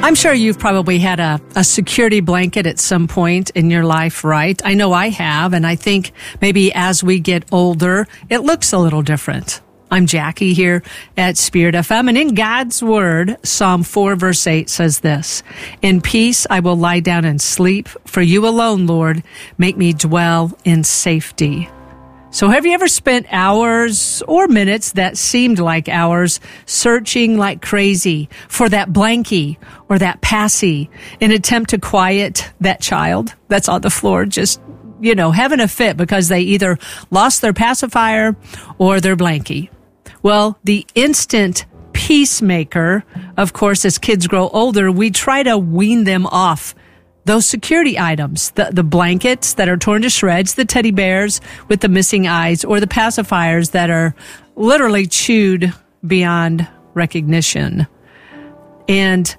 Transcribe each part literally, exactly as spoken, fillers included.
I'm sure you've probably had a, a security blanket at some point in your life, right? I know I have, and I think maybe as we get older, it looks a little different. I'm Jackie here at Spirit F M, and in God's Word, Psalm four, verse eight says this, "In peace I will lie down and sleep, for you alone, Lord, make me dwell in safety." So have you ever spent hours or minutes that seemed like hours searching like crazy for that blankie or that passy in an attempt to quiet that child that's on the floor just, you know, having a fit because they either lost their pacifier or their blankie? Well, the instant peacemaker, of course, as kids grow older, we try to wean them off those security items, the, the blankets that are torn to shreds, the teddy bears with the missing eyes, or the pacifiers that are literally chewed beyond recognition. And,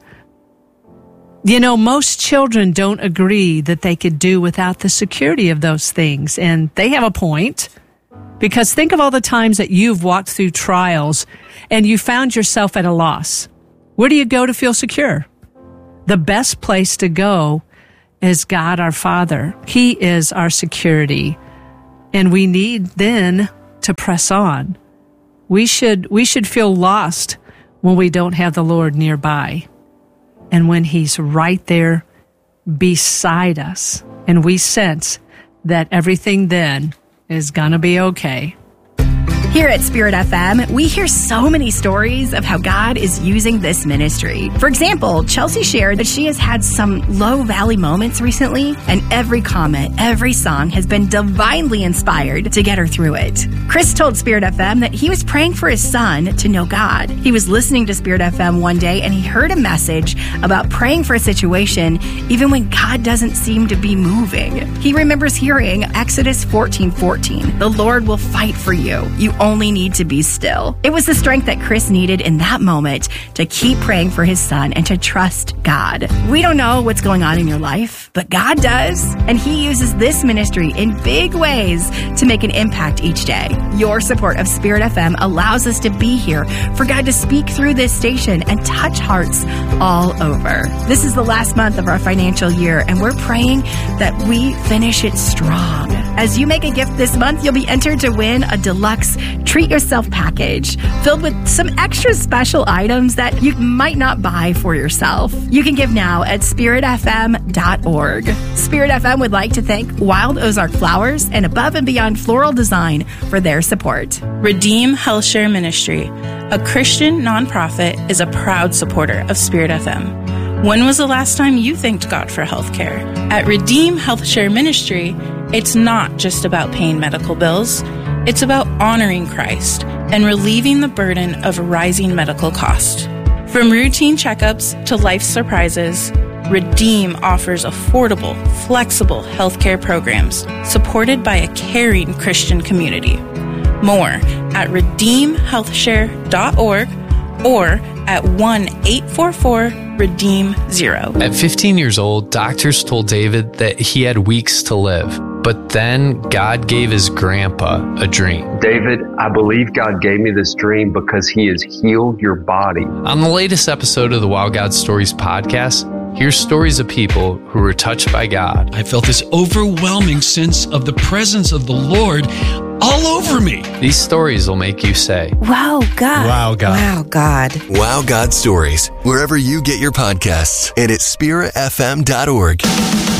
you know, most children don't agree that they could do without the security of those things. And they have a point, because think of all the times that you've walked through trials and you found yourself at a loss. Where do you go to feel secure? The best place to go is God our Father. He is our security. And we need then to press on. We should, we should feel lost when we don't have the Lord nearby. And when He's right there beside us, and we sense that everything then is gonna be okay. Here at Spirit F M, we hear so many stories of how God is using this ministry. For example, Chelsea shared that she has had some low valley moments recently, and every comment, every song has been divinely inspired to get her through it. Chris told Spirit F M that he was praying for his son to know God. He was listening to Spirit F M one day, and he heard a message about praying for a situation even when God doesn't seem to be moving. He remembers hearing Exodus fourteen fourteen, "The Lord will fight for you. You only need to be still." It was the strength that Chris needed in that moment to keep praying for his son and to trust God. We don't know what's going on in your life, but God does, and He uses this ministry in big ways to make an impact each day. Your support of Spirit F M allows us to be here for God to speak through this station and touch hearts all over. This is the last month of our financial year, and we're praying that we finish it strong. As you make a gift this month, you'll be entered to win a deluxe treat yourself package filled with some extra special items that you might not buy for yourself. You can give now at spirit f m dot org. Spirit F M would like to thank Wild Ozark Flowers and Above and Beyond Floral Design for their support. Redeem Healthshare Ministry, a Christian nonprofit, is a proud supporter of Spirit F M. When was the last time you thanked God for healthcare? At Redeem Healthshare Ministry, it's not just about paying medical bills. It's about honoring Christ and relieving the burden of rising medical costs. From routine checkups to life surprises, Redeem offers affordable, flexible healthcare programs supported by a caring Christian community. More at redeem healthshare dot org or at one eight four four redeem zero. At fifteen years old, doctors told David that he had weeks to live. But then God gave his grandpa a dream. David, I believe God gave me this dream because He has healed your body. On the latest episode of the Wow God Stories podcast, here's stories of people who were touched by God. I felt this overwhelming sense of the presence of the Lord all over me. These stories will make you say, Wow, God. Wow, God. Wow, God. Wow, God Stories, wherever you get your podcasts and at spirit f m dot org.